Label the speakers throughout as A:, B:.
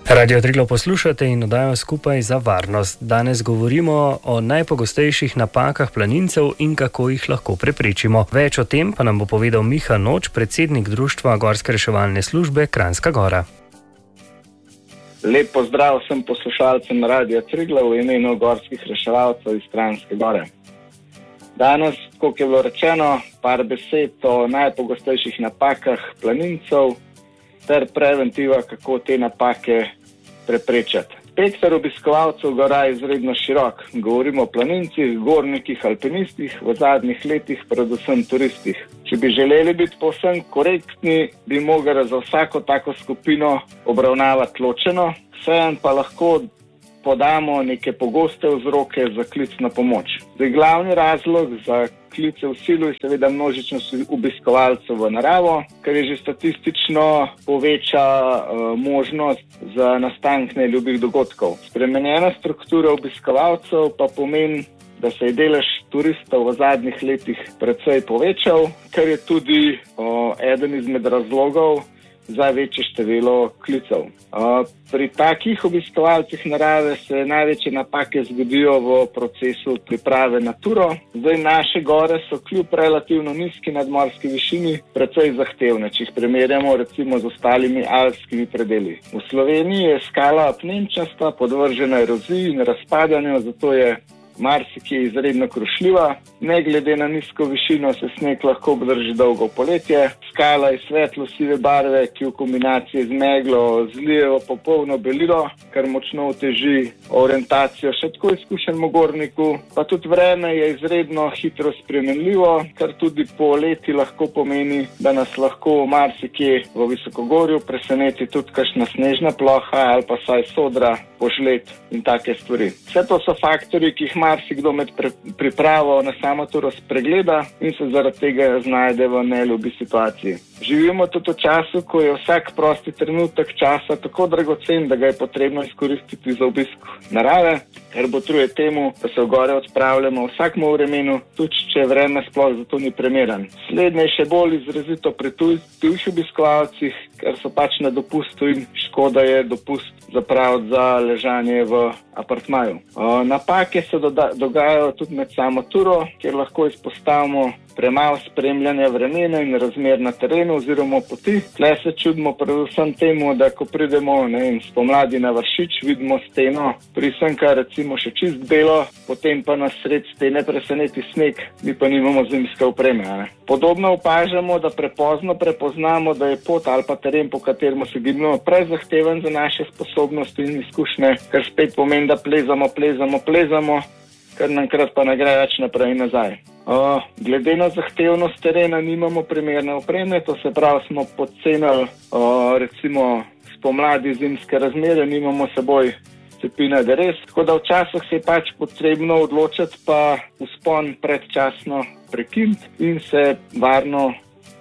A: Radio Triglav poslušate in oddajo Skupaj za varnost. Danes govorimo o najpogostejših napakah planincev in kako jih lahko preprečimo. Več o tem pa nam bo povedal Miha Noč, predsednik Društva Gorske reševalne službe Kranjska Gora.
B: Lep pozdrav vsem poslušalcem Radio Triglav v imenu gorskih reševalcev iz Kranjske Gore. Danes, kot je bilo rečeno, par besed o najpogostejših napakah planincev ter preventiva, kako te napake preprečati. Spekter obiskovalcev gora je izredno širok. Govorimo o planincih, gornikih, alpinistih, v zadnjih letih predvsem turistih. Če bi želeli biti povsem korektni, bi mogli za vsako tako skupino obravnavati ločeno, vseeno pa lahko podamo neke pogoste vzroke za klic na pomoč. Glavni razlog za klice v silu je seveda množičnost obiskovalcev v naravo, kar je že statistično poveča možnost za nastanek neljubih dogodkov. Spremenjena struktura obiskovalcev pa pomeni, da se je delež turistov v zadnjih letih precej povečal, kar je tudi eden izmed razlogov za večje število klicev. Pri takih obiskovalcih narave se največje napake zgodijo v procesu priprave na turo. Naše gore so kljub relativno nizki nadmorski višini precej zahtevne, če jih primerjamo recimo z ostalimi alpskimi predeli. V Sloveniji je skala apnenčasta, podvržena eroziji in razpadanju, zato je marsikje izredno krušljiva. Ne glede na nizko višino se sneg lahko obdrži dolgo poletje. Skala je svetlo sive barve, ki v kombinaciji z meglo zlije v popolno belilo, kar močno oteži orientacijo še tako izkušenemu gorniku. Pa tudi vreme je izredno hitro spremenljivo, kar tudi po leti lahko pomeni, da nas lahko marsikje v visokogorju preseneti tudi kakšna snežna ploha ali pa saj sodra, požled in take stvari. Vse to so faktorji, ki jih marsikdo med pripravo na samo turo spregleda in se zaradi tega znajde v neljubi situaciji. Živimo tudi v času, ko je vsak prosti trenutek časa tako dragocen, da ga je potrebno izkoristiti za obisk narave, ker botruje temu, da se v gore odpravljamo v vsakem vremenu, tudi če vreme sploh za to ni primeren. Slednje je še bolj izrazito pri tujih obiskovalcih, ker so pač na dopustu in škoda je dopust zapraviti za ležanje v apartmaju. Napake se dogajajo tudi med samo turo, kjer lahko izpostavimo premalo spremljanja vremena in razmer na terenu oziroma poti. Tle se čudimo predvsem temu, da ko pridemo spomladi na Vršič, vidimo steno Prisenka recimo še čist belo, potem pa nas sred stene preseneti sneg, mi pa nimamo zimske opreme. Podobno opažamo, da prepozno prepoznamo, da je pot ali pa teren, po katerem se gibimo, prezahteven za naše sposobnosti in izkušnje, kar spet pomeni, da plezamo, kar nankrat pa ne gre več naprej in nazaj. Glede na zahtevnost terena nimamo primerne opreme, to se pravi, smo podcenili recimo spomladi zimske razmere, nimamo seboj cepine deres, tako da včasih se je pač potrebno odločiti pa vzpon predčasno prekiniti in se varno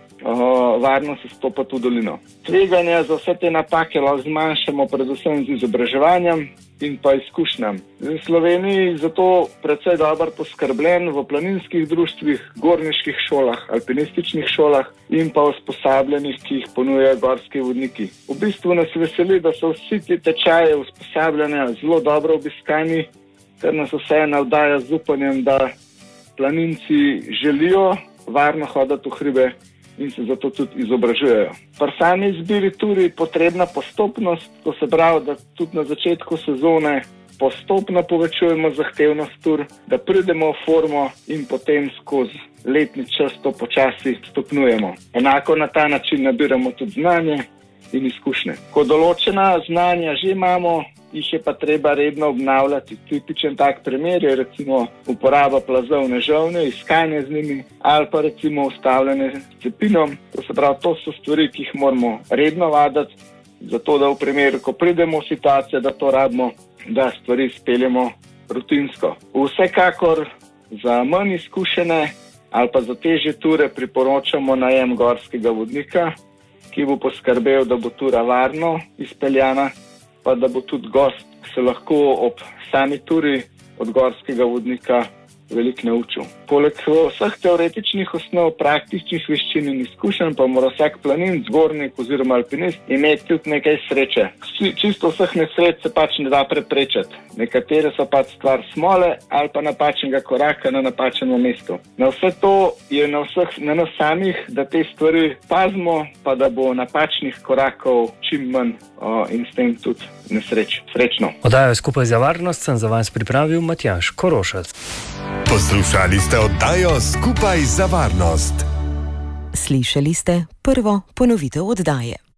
B: se stopati v dolino. Tveganja za vse te napake lahko zmanjšamo predvsem z izobraževanjem in pa izkušnjam. V Sloveniji zato precej dobro poskrbljen v planinskih društvih, gorniških šolah, alpinističnih šolah in pa usposabljenih, ki jih ponujajo gorski vodniki. V bistvu nas veseli, da so vsi ti tečaji usposabljanja zelo dobro obiskani, ker nas vse navdaja z upanjem, da planinci želijo varno hoditi v hribe in se zato tudi izobražujejo. Pri sami izbiri turi je potrebna postopnost, to se pravi, da tudi na začetku sezone postopno povečujemo zahtevnost tur, da pridemo v formo in potem skozi letni čas to počasi stopnjujemo. Enako na ta način nabiramo tudi znanje in izkušnje. Ko določena znanja že imamo, jih je pa treba redno obnavljati. Tipičen tak primer je recimo uporaba plazovne žolne, iskanje z njimi ali pa recimo ustavljanje s cepinom. To se pravi, to so stvari, ki jih moramo redno vaditi, zato da v primeru, ko pridemo v situacijo, da to rabimo, da stvari speljemo rutinsko. Vsekakor za manj izkušene ali pa za težje ture priporočamo najem gorskega vodnika, ki bo poskrbel, da bo tura varno izpeljana, pa da bo tudi gost se lahko ob sami turi od gorskega vodnika veliko naučil. Poleg vseh teoretičnih osnov, praktičnih veščin in izkušenj pa mora vsak planinec, zgornik oziroma alpinist imeti tudi nekaj sreče. Čisto vseh nesreč se pač ne da preprečiti. Nekatere so pač stvar smole ali pa napačnega koraka na napačnem mestu. Na vse to je na nas samih, da te stvari pazimo, pa da bo napačnih korakov čim manj in s tem tudi nesreč. Srečno.
A: Oddajo Skupaj za varnost sem za vas pripravil Matjaž Korošac.
C: Poslušali ste oddajo Skupaj za varnost.
D: Slišali ste prvo ponovitev oddaje.